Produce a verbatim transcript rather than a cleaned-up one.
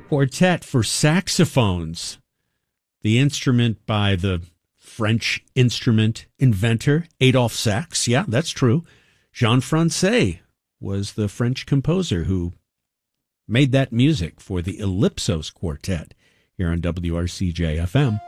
Quartet for saxophones, the instrument by the French instrument inventor Adolphe Sax. Yeah, that's true. Jean Francais was the French composer who made that music for the Ellipsos Quartet here on W R C J F M.